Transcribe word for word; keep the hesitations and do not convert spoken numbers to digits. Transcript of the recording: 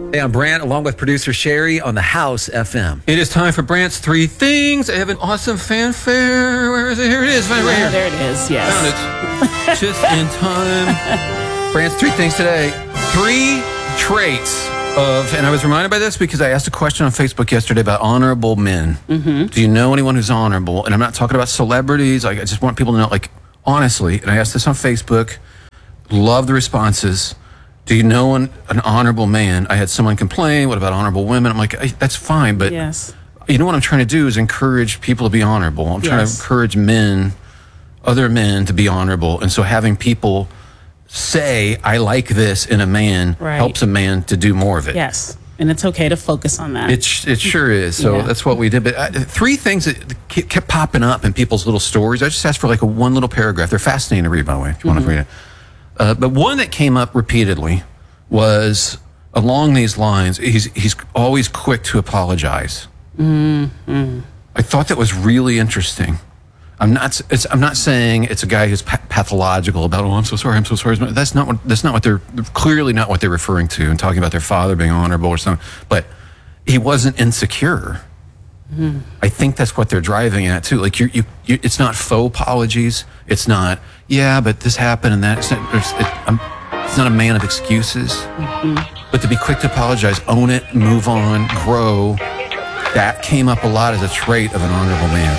Hey, I'm Brant, along with producer Sherry on the House F M. It is time for Brant's Three Things. I have an awesome fanfare. Where is it? Here it is. Right, right here. Oh, there it is, yes. Found it. Just in time. Brant's Three Things today. Three traits of, and I was reminded by this because I asked a question on Facebook yesterday about honorable men. Mm-hmm. Do you know anyone who's honorable? And I'm not talking about celebrities. Like, I just want people to know, like, honestly, and I asked this on Facebook. Love the responses. Do you know an, an honorable man? I had someone complain, what about honorable women? I'm like, that's fine, but yes. You know what I'm trying to do is encourage people to be honorable. I'm trying yes. to encourage men, other men to be honorable. And so having people say, I like this in a man, right. helps a man to do more of it. Yes, and it's okay to focus on that. It, it sure is. So yeah. that's what we did. But uh, three things that kept popping up in people's little stories. I just asked for like a one little paragraph. They're fascinating to read, by the way, if you mm-hmm. want to read it. Uh, but one that came up repeatedly was along these lines. He's he's always quick to apologize. Mm-hmm. I thought that was really interesting. I'm not. It's, I'm not saying it's a guy who's pa- pathological about. Oh, I'm so sorry. I'm so sorry. That's not what. That's not what they're clearly not what they're referring to and talking about their father being honorable or something. But he wasn't insecure. Mm. I think that's what they're driving at too. Like you, you, you it's not faux apologies. It's not. Yeah, but this happened and that. It's not, it's, it, um, it's not a man of excuses. Mm-hmm. But to be quick to apologize, own it, move on, grow. That came up a lot as a trait of an honorable man.